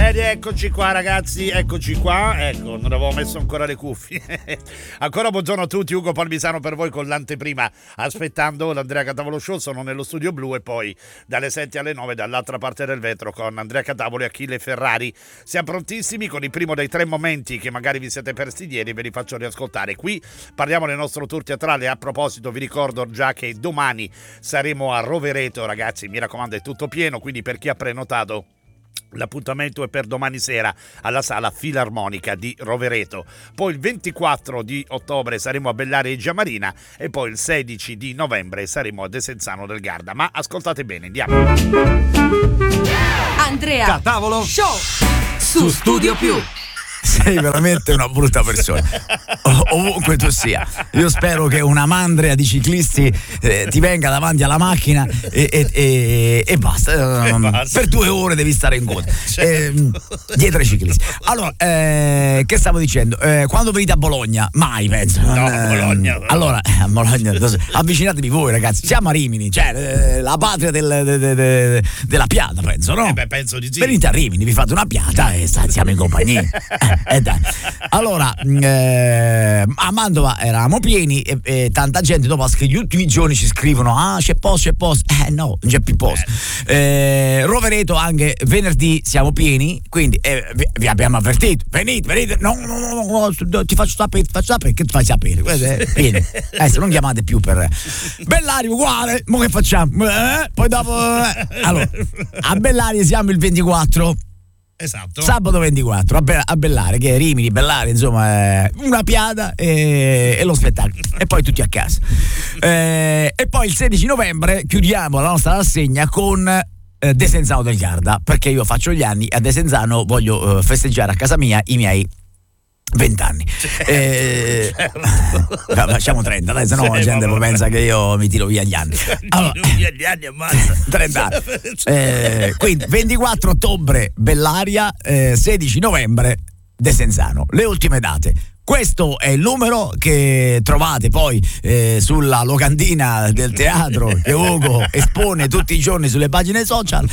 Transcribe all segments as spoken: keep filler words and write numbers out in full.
Ed eccoci qua ragazzi, eccoci qua, ecco, non avevo messo ancora le cuffie. Ancora buongiorno a tutti, Ugo Palmisano per voi con l'anteprima, aspettando l'Andrea Catavolo Show. Sono nello studio blu e poi dalle sette alle nove dall'altra parte del vetro con Andrea Catavolo e Achille Ferrari. Siamo prontissimi con il primo dei tre momenti che magari vi siete persi ieri, ve li faccio riascoltare. Qui parliamo del nostro tour teatrale. A proposito vi ricordo già che domani saremo a Rovereto, ragazzi, mi raccomando è tutto pieno, quindi per chi ha prenotato l'appuntamento è per domani sera alla sala Filarmonica di Rovereto. Poi il ventiquattro di ottobre saremo a Bellaria e Giamarina e poi il sedici di novembre saremo a Desenzano del Garda. Ma ascoltate bene, andiamo. Andrea Catavolo Show su Studio Più. Sei veramente una brutta persona, Ov- ovunque tu sia. Io spero che una mandria di ciclisti eh, ti venga davanti alla macchina e, e, e, e, basta. E basta. Per due ore devi stare in coda, Certo. eh, dietro ai ciclisti. Allora, eh, che stavo dicendo? Eh, quando venite a Bologna? Mai, penso. No, Eh, Bologna, no. Allora, eh, a Bologna, avvicinatevi voi, ragazzi. Siamo a Rimini, cioè eh, la patria del, de, de, de, della piada, penso, no? Eh beh, penso di sì. Venite a Rimini, vi fate una piata e sta- siamo in compagnia. Eh, eh, dai. Allora, eh, a Mantova eravamo pieni e, e tanta gente dopo gli ultimi giorni ci scrivono: ah, c'è posto, c'è posto. Eh no, non c'è più posto. Eh, Rovereto anche venerdì siamo pieni, quindi eh, vi, vi abbiamo avvertito. Venite, venite. No, no, no, no, no, ti faccio sapere, ti faccio sapere, che ti fai sapere? Eh, pieni. Adesso non chiamate più per Bellaria uguale, mo che facciamo? Eh, poi dopo eh. Allora, a Bellaria siamo il ventiquattro. Esatto. Sabato ventiquattro a, Be- a Bellare, che è Rimini, Bellare, insomma, eh, una piada e, e lo spettacolo. E poi tutti a casa. Eh, e poi il sedici novembre chiudiamo la nostra rassegna con eh, Desenzano del Garda, perché io faccio gli anni a Desenzano, voglio eh, festeggiare a casa mia i miei vent'anni. Eh, facciamo trenta, dai, se no la gente poi pensa che io mi tiro via gli anni. Allora, via gli anni ammazza. trenta anni. Eh, quindi ventiquattro ottobre Bellaria, eh, sedici novembre Desenzano. Le ultime date. Questo è il numero che trovate poi eh, sulla locandina del teatro che Ugo espone tutti i giorni sulle pagine social,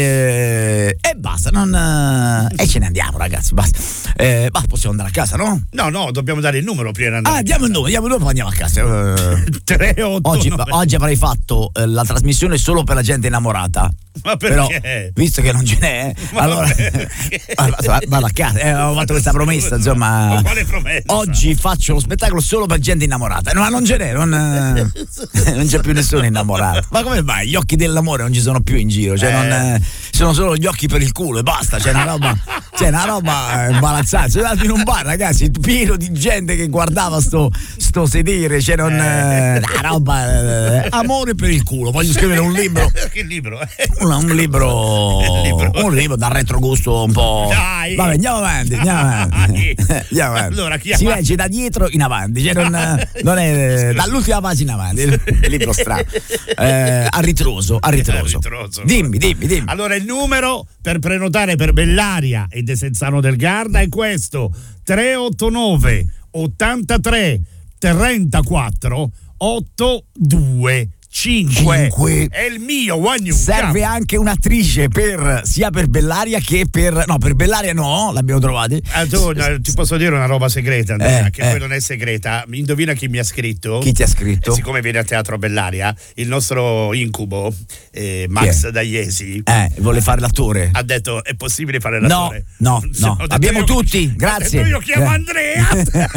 eh, e basta, non, eh, e ce ne andiamo, ragazzi, basta. Eh, ma possiamo andare a casa, no? No, no, dobbiamo dare il numero prima di Ah, diamo il numero, diamo il numero, poi andiamo a casa. Eh, tre otto oggi, nove. oggi avrei fatto eh, la trasmissione solo per la gente innamorata. Ma Però, perché? visto che non ce n'è, Ma allora perché? vado, vado a casa. Eh, ho fatto questa promessa, insomma. Ma quale promessa? Oggi faccio lo spettacolo solo per gente innamorata. No, ma non ce n'è, non, eh, non c'è più nessuno innamorato. Ma come mai? Gli occhi dell'amore non ci sono più in giro, cioè Eh. non, eh, sono solo gli occhi per il culo e basta. C'è una roba, c'è una roba imbarazzante. Sono andato in un bar, ragazzi, pieno di gente che guardava sto, sto sedere, c'è non, eh, una roba, eh, amore per il culo. Voglio scrivere un libro. Che libro? Un, un libro, Il libro. un libro dal retrogusto un po'. Dai. Vabbè, andiamo avanti, andiamo avanti. Andiamo avanti. Allora, chi ha si fatto- legge da dietro in avanti, cioè non, non è dall'ultima pagina in avanti. Il libro strano. Eh, a ritroso, a ritroso. A ritroso. Dimmi, dimmi, dimmi. Allora il numero per prenotare per Bellaria e Desenzano del Garda è questo: tre otto nove ottantatré trentaquattro ottantadue cinque. Cinque. È il mio One Serve anche un'attrice per sia per Bellaria che per no, per Bellaria no, l'abbiamo trovati. Ah, tu, no, ti posso dire una roba segreta, Andrea, Eh, che eh. poi non è segreta. Indovina chi mi ha scritto? Chi ti ha scritto? Eh, siccome viene a Teatro Bellaria, il nostro incubo, eh, Max Chi è? Daiesi, Eh, vuole fare l'attore. ha detto: è possibile fare No, l'attore? no, Se no. ho detto Abbiamo io- tutti, ho grazie. detto io chiamo Eh. Andrea.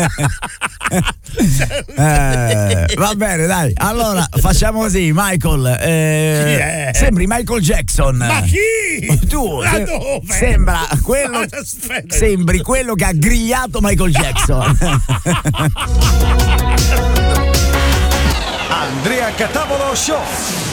Eh, va bene, dai. Allora facciamo così, Michael. eh, Chi è? Sembri Michael Jackson. Ma chi? Tu Da se- dove? sembra quello. Aspetta. Sembri quello che ha grigliato Michael Jackson. Andrea Catavolo Show.